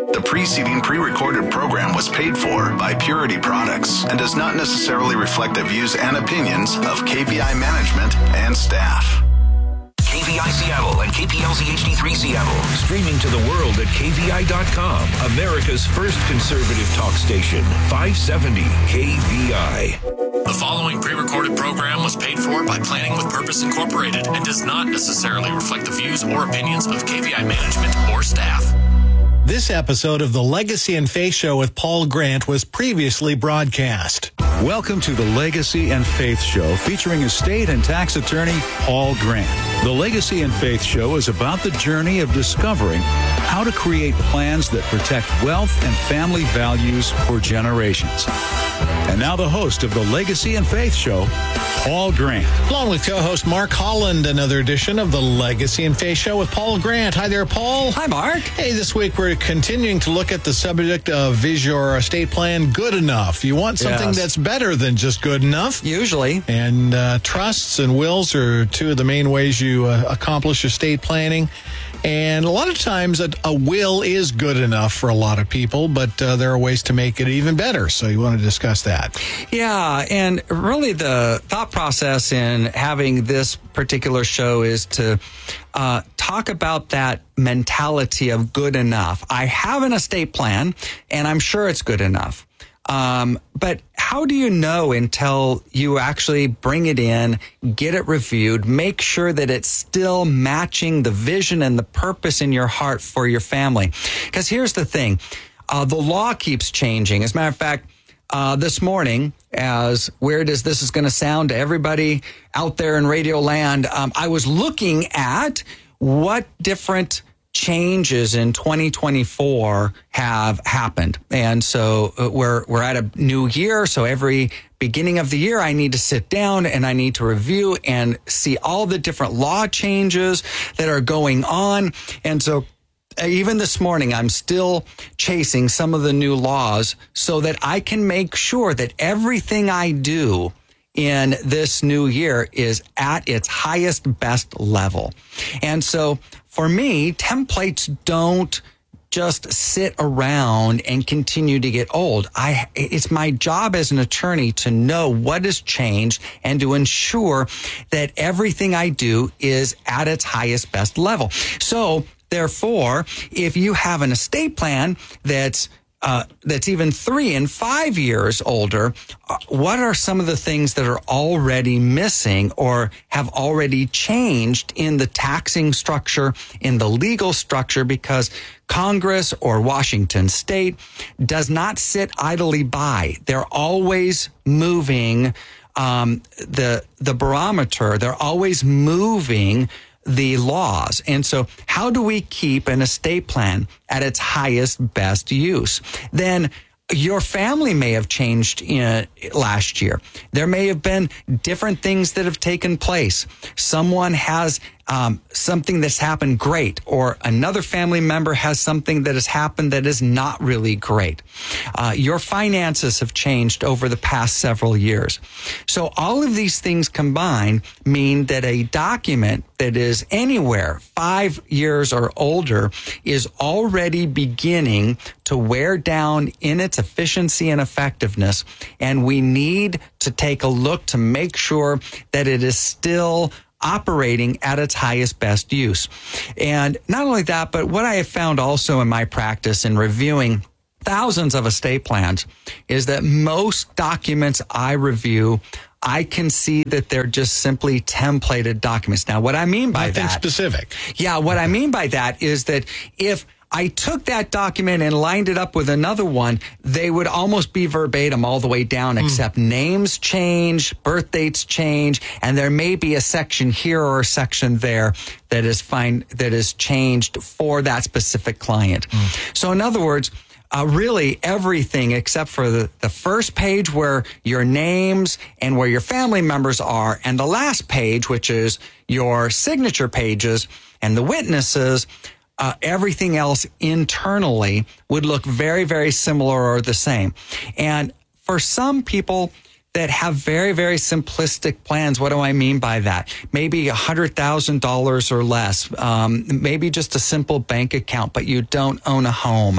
The preceding pre-recorded program was paid for by Purity Products and does not necessarily reflect the views and opinions of KVI management and staff. KVI Seattle and KPLZ HD3 Seattle. Streaming to the world at KVI.com. America's first conservative talk station. 570 KVI. The following pre-recorded program was paid for by Planning with Purpose Incorporated and does not necessarily reflect the views or opinions of KVI management or staff. This episode of the Legacy and Faith Show with Paul Grant was previously broadcast. Welcome to the Legacy and Faith Show featuring estate and tax attorney Paul Grant. The Legacy and Faith Show is about the journey of discovering how to create plans that protect wealth and family values for generations. And now the host of the Legacy and Faith Show, Paul Grant. Along with co-host Mark Holland, another edition of the Legacy and Faith Show with Paul Grant. Hi there, Paul. Hi, Mark. Hey, this week we're continuing to look at the subject of, is your estate plan good enough? You want something that's better than just good enough. Usually. And trusts and wills are two of the main ways you accomplish estate planning. And a lot of times a will is good enough for a lot of people, but there are ways to make it even better. So you want to discuss that. Yeah, and really the thought process in having this particular show is to talk about that mentality of good enough. I have an estate plan, and I'm sure it's good enough. But how do you know until you actually bring it in, get it reviewed, make sure that it's still matching the vision and the purpose in your heart for your family? Because here's the thing, the law keeps changing. As a matter of fact, this morning, as weird as this is going to sound to everybody out there in radio land, I was looking at what different changes in 2024 have happened. And so we're at a new year. So every beginning of the year, I need to sit down and I need to review and see all the different law changes that are going on. And so even this morning, I'm still chasing some of the new laws so that I can make sure that everything I do in this new year is at its highest, best level. And so for me, templates don't just sit around and continue to get old. It's my job as an attorney to know what has changed and to ensure that everything I do is at its highest, best level. So therefore, if you have an estate plan that's even 3 and 5 years older, what are some of the things that are already missing or have already changed in the taxing structure, in the legal structure, because Congress or Washington State does not sit idly by. They're always moving the barometer. They're always moving the laws. And so how do we keep an estate plan at its highest, best use? Then your family may have changed last year. There may have been different things that have taken place. Someone has something that's happened great, or another family member has something that has happened that is not really great. Your finances have changed over the past several years. So all of these things combined mean that a document that is anywhere 5 years or older is already beginning to wear down in its efficiency and effectiveness. And we need to take a look to make sure that it is still operating at its highest, best use. And not only that, but what I have found also in my practice in reviewing thousands of estate plans is that most documents I review, I can see that they're just simply templated documents. Now, what I mean by Nothing that... specific. Yeah, what I mean by that is that if I took that document and lined it up with another one, they would almost be verbatim all the way down, except names change, birth dates change, and there may be a section here or a section there that is changed for that specific client. So in other words, really everything except for the first page where your names and where your family members are, and the last page, which is your signature pages and the witnesses, everything else internally would look very, very similar or the same. And for some people, that have very, very simplistic plans. What do I mean by that? Maybe $100,000 or less, maybe just a simple bank account, but you don't own a home,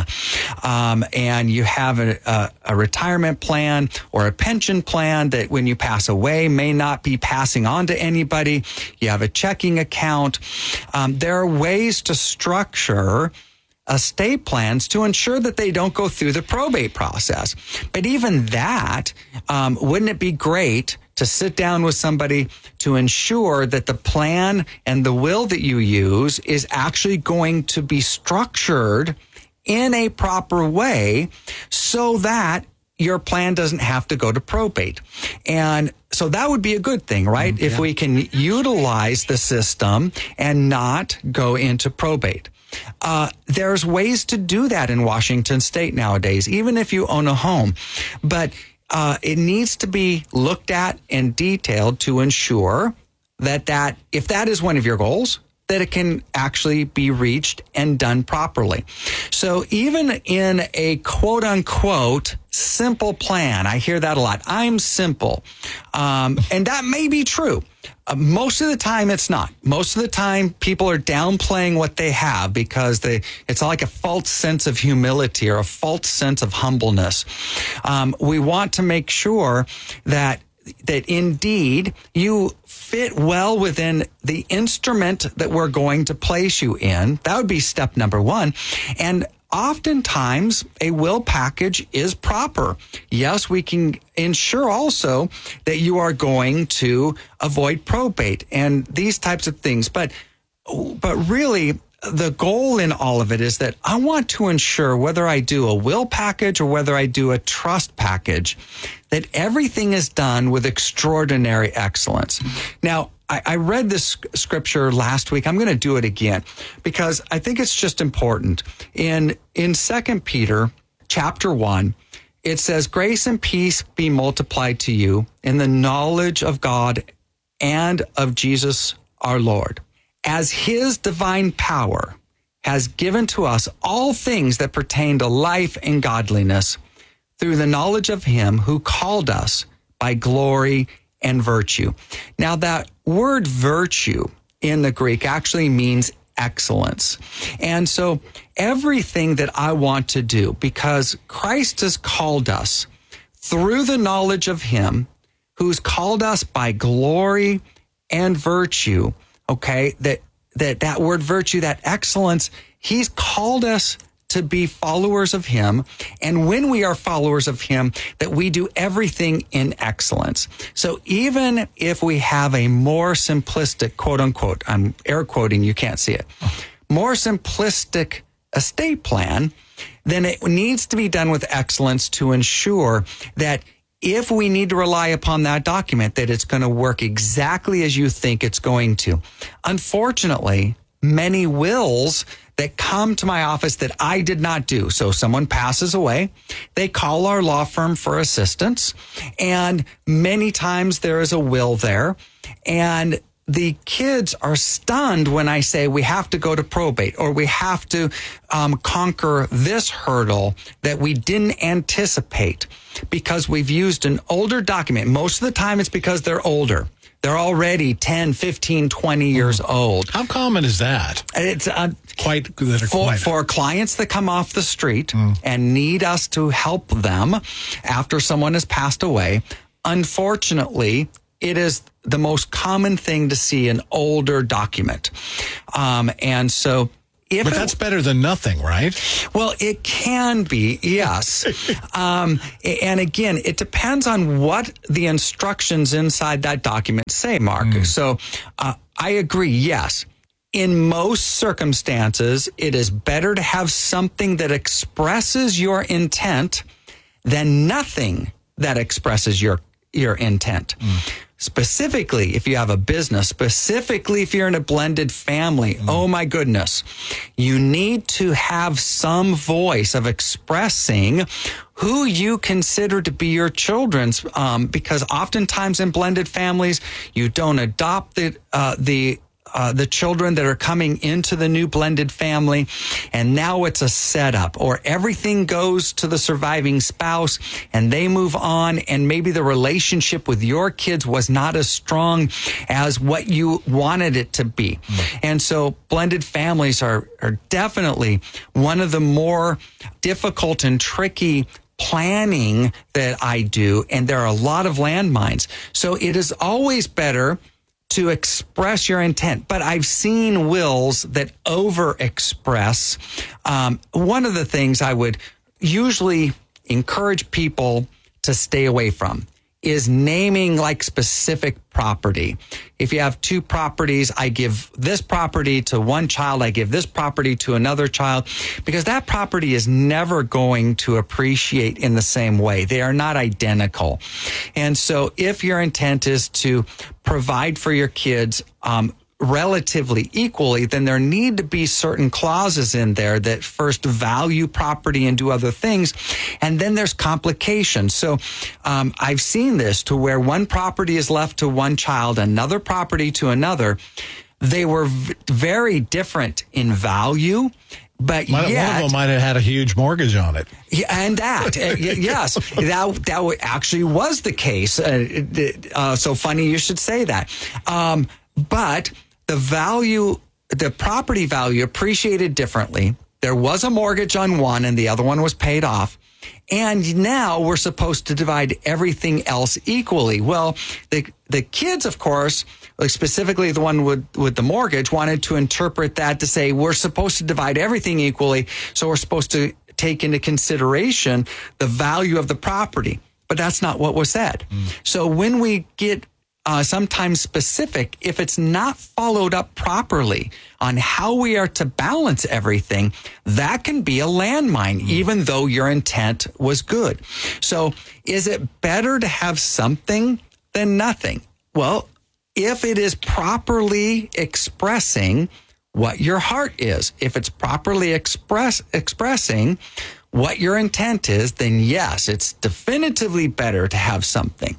and you have a retirement plan or a pension plan that when you pass away may not be passing on to anybody. You have a checking account. There are ways to structure estate plans to ensure that they don't go through the probate process. But even that, wouldn't it be great to sit down with somebody to ensure that the plan and the will that you use is actually going to be structured in a proper way so that your plan doesn't have to go to probate? And so that would be a good thing, right? If we can utilize the system and not go into probate. There's ways to do that in Washington State nowadays, even if you own a home. But it needs to be looked at and detailed to ensure that if that is one of your goals, that it can actually be reached and done properly. So even in a quote unquote simple plan, I hear that a lot. I'm simple. And that may be true. Most of the time it's not. Most of the time people are downplaying what they have because it's like a false sense of humility or a false sense of humbleness. We want to make sure that indeed you fit well within the instrument that we're going to place you in. That would be step number one. And oftentimes a will package is proper. Yes, we can ensure also that you are going to avoid probate and these types of things. But really, the goal in all of it is that I want to ensure whether I do a will package or whether I do a trust package, that everything is done with extraordinary excellence. Now, I read this scripture last week. I'm going to do it again because I think it's just important. In 2 Peter chapter 1, it says, "Grace and peace be multiplied to you in the knowledge of God and of Jesus our Lord, as his divine power has given to us all things that pertain to life and godliness through the knowledge of him who called us by glory and virtue." Now that word virtue in the Greek actually means excellence. And so everything that I want to do, because Christ has called us through the knowledge of him who's called us by glory and virtue, okay, that word virtue, that excellence, he's called us to be followers of him. And when we are followers of him, that we do everything in excellence. So even if we have a more simplistic, quote unquote, I'm air quoting, you can't see it, more simplistic estate plan, then it needs to be done with excellence to ensure that if we need to rely upon that document, that it's going to work exactly as you think it's going to. Unfortunately, many wills that come to my office that I did not do. So someone passes away, they call our law firm for assistance, and many times there is a will there, and the kids are stunned when I say we have to go to probate or we have to conquer this hurdle that we didn't anticipate because we've used an older document. Most of the time it's because they're older. They're already 10, 15, 20 years old. How common is that? It's quite for clients that come off the street and need us to help them after someone has passed away. Unfortunately, it is the most common thing to see an older document. And so but that's better than nothing, right? Well, it can be, yes. And again, it depends on what the instructions inside that document say, Mark. So I agree, yes. In most circumstances, it is better to have something that expresses your intent than nothing that expresses your intent. Specifically, if you have a business, specifically if you're in a blended family, oh my goodness, you need to have some voice of expressing who you consider to be your children's, because oftentimes in blended families, you don't adopt the the children that are coming into the new blended family, and now it's a setup, or everything goes to the surviving spouse and they move on, and maybe the relationship with your kids was not as strong as what you wanted it to be. And so blended families are definitely one of the more difficult and tricky planning that I do, and there are a lot of landmines. So it is always better to express your intent. But I've seen wills that over-express. One of the things I would usually encourage people to stay away from is naming like specific property. If you have two properties, I give this property to one child, I give this property to another child, because that property is never going to appreciate in the same way. They are not identical. And so if your intent is to provide for your kids, relatively equally, then there need to be certain clauses in there that first value property and do other things. And then there's complications. So I've seen this to where one property is left to one child, another property to another. They were very different in value. But one of them might have had a huge mortgage on it. Yeah, and that, yes, that actually was the case. So funny you should say that. But the property value appreciated differently. There was a mortgage on one and the other one was paid off. And now we're supposed to divide everything else equally. Well, the kids, of course, like specifically the one with the mortgage, wanted to interpret that to say we're supposed to divide everything equally. So we're supposed to take into consideration the value of the property. But that's not what was said. So when we get sometimes specific, if it's not followed up properly on how we are to balance everything, that can be a landmine, even though your intent was good. So is it better to have something than nothing? Well, if it is properly expressing what your heart is, if it's properly expressing what your intent is, then yes, it's definitively better to have something.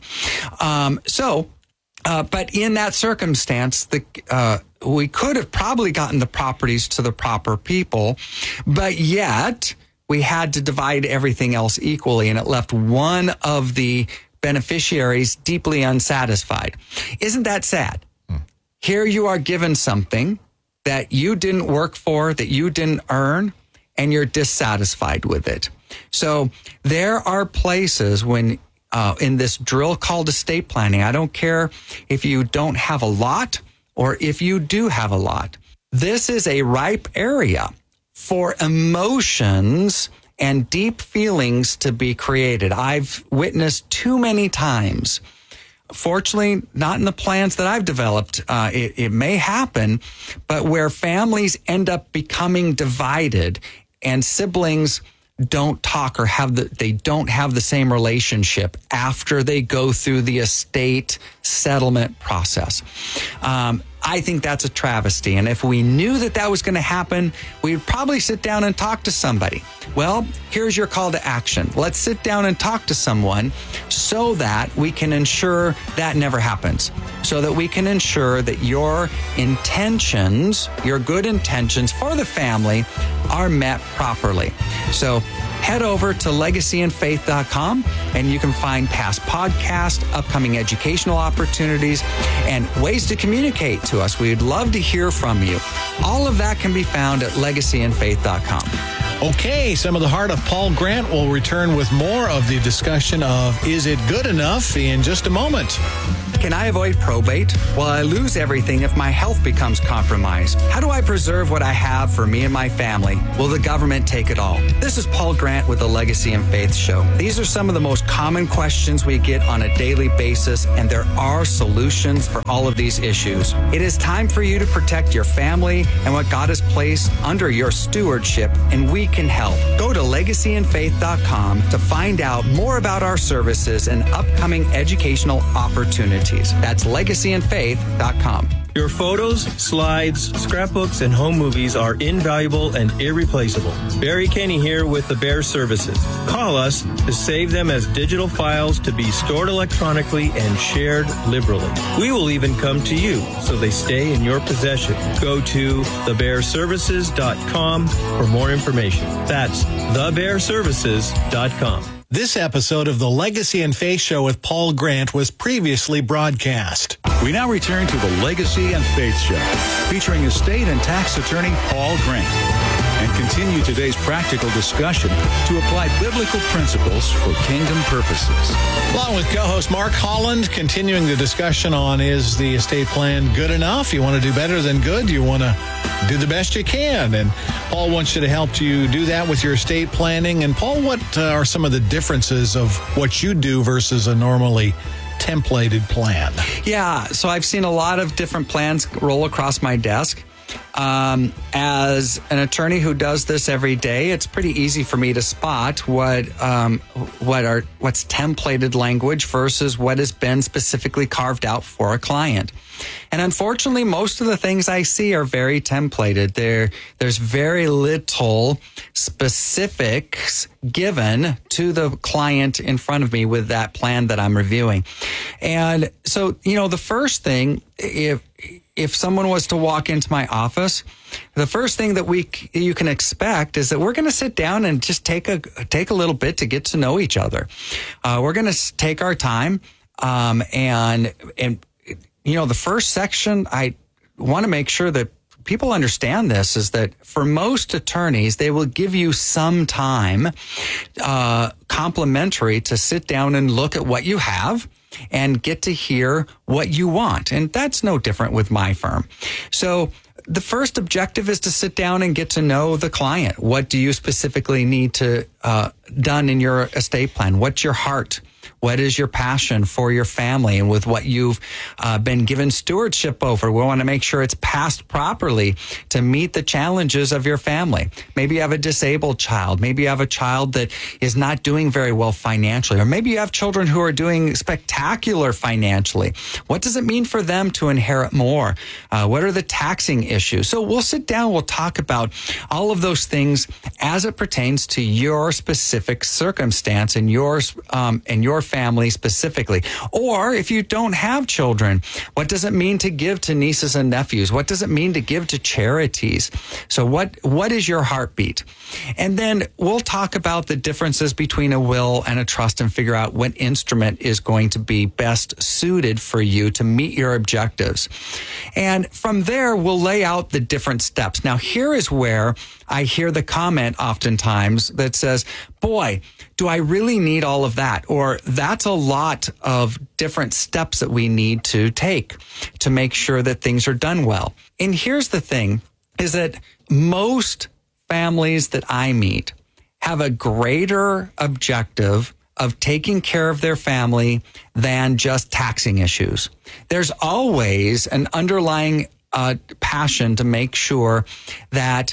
But in that circumstance, we could have probably gotten the properties to the proper people, but yet we had to divide everything else equally, and it left one of the beneficiaries deeply unsatisfied. Isn't that sad? Here you are given something that you didn't work for, that you didn't earn, and you're dissatisfied with it. So there are places when in this drill called estate planning, I don't care if you don't have a lot or if you do have a lot. This is a ripe area for emotions and deep feelings to be created. I've witnessed too many times. Fortunately, not in the plans that I've developed. It may happen, but where families end up becoming divided and siblings don't talk or they don't have the same relationship after they go through the estate settlement process. I think that's a travesty. And if we knew that was going to happen, we'd probably sit down and talk to somebody. Well, here's your call to action. Let's sit down and talk to someone so that we can ensure that never happens. So that we can ensure that your intentions, your good intentions for the family are met properly. So head over to legacyandfaith.com and you can find past podcasts, upcoming educational opportunities, and ways to communicate to us. We'd love to hear from you. All of that can be found at legacyandfaith.com. Okay, some of the heart of Paul Grant will return with more of the discussion of Is It Good Enough in just a moment. Can I avoid probate? Will I lose everything if my health becomes compromised? How do I preserve what I have for me and my family? Will the government take it all? This is Paul Grant with the Legacy and Faith Show. These are some of the most common questions we get on a daily basis, and there are solutions for all of these issues. It is time for you to protect your family and what God has placed under your stewardship, and we can help. Go to legacyandfaith.com to find out more about our services and upcoming educational opportunities. charities. That's legacyandfaith.com. Your photos, slides, scrapbooks, and home movies are invaluable and irreplaceable. Barry Kenny here with the Bear Services. Call us to save them as digital files to be stored electronically and shared liberally. We will even come to you so they stay in your possession. Go to thebearservices.com for more information. That's thebearservices.com. This episode of the Legacy and Faith Show with Paul Grant was previously broadcast. We now return to the Legacy and Faith Show, featuring estate and tax attorney Paul Grant, and continue today's practical discussion to apply biblical principles for kingdom purposes. Along with co-host Mark Holland, continuing the discussion on, is the estate plan good enough? You want to do better than good? You want to do the best you can. And Paul wants you to help you do that with your estate planning. And Paul, what are some of the differences of what you do versus a normally templated plan? Yeah, so I've seen a lot of different plans roll across my desk. As an attorney who does this every day, it's pretty easy for me to spot what's templated language versus what has been specifically carved out for a client. And unfortunately, most of the things I see are very templated. There's very little specifics given to the client in front of me with that plan that I'm reviewing. And so, the first thing, if someone was to walk into my office, the first thing that you can expect is that we're going to sit down and just take a little bit to get to know each other. We're going to take our time, and the first section, I want to make sure that people understand this, is that for most attorneys, they will give you some time complimentary to sit down and look at what you have and get to hear what you want. And that's no different with my firm. So the first objective is to sit down and get to know the client. What do you specifically need to done in your estate plan? What's your heart? What is your passion for your family and with what you've been given stewardship over? We want to make sure it's passed properly to meet the challenges of your family. Maybe you have a disabled child. Maybe you have a child that is not doing very well financially. Or maybe you have children who are doing spectacular financially. What does it mean for them to inherit more? What are the taxing issues? So we'll sit down, we'll talk about all of those things as it pertains to your specific circumstance and your family specifically. Or if you don't have children, what does it mean to give to nieces and nephews? What does it mean to give to charities? So what is your heartbeat? And then we'll talk about the differences between a will and a trust and figure out what instrument is going to be best suited for you to meet your objectives. And from there, we'll lay out the different steps. Now, here is where I hear the comment oftentimes that says, boy, do I really need all of that? Or that's a lot of different steps that we need to take to make sure that things are done well. And here's the thing, is that most families that I meet have a greater objective of taking care of their family than just taxing issues. There's always an underlying passion to make sure that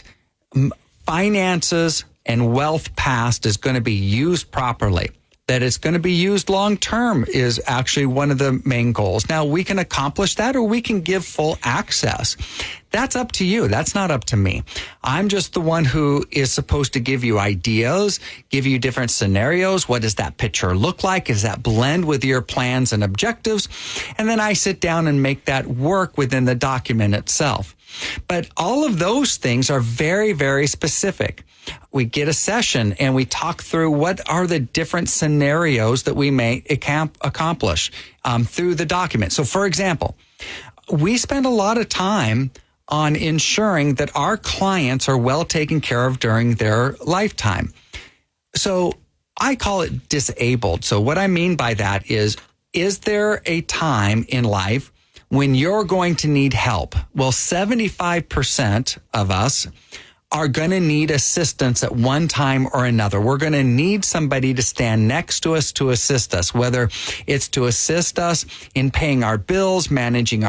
finances and wealth passed is going to be used properly. That it's going to be used long term is actually one of the main goals. Now, we can accomplish that or we can give full access. That's up to you. That's not up to me. I'm just the one who is supposed to give you ideas, give you different scenarios. What does that picture look like? Does that blend with your plans and objectives? And then I sit down and make that work within the document itself. But all of those things are very, very specific. We get a session and we talk through what are the different scenarios that we may accomplish through the document. So, for example, we spend a lot of time on ensuring that our clients are well taken care of during their lifetime. So I call it disabled. So what I mean by that is there a time in life when you're going to need help? Well, 75% of us are going to need assistance at one time or another. We're going to need somebody to stand next to us to assist us, whether it's to assist us in paying our bills, managing